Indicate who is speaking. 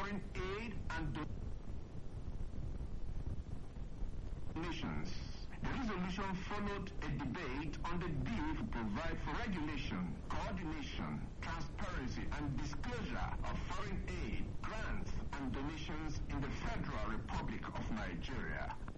Speaker 1: foreign aid and donations. The resolution followed a debate on the bill to provide for regulation, coordination, transparency, and disclosure of foreign aid, grants, and donations in the Federal Republic of Nigeria.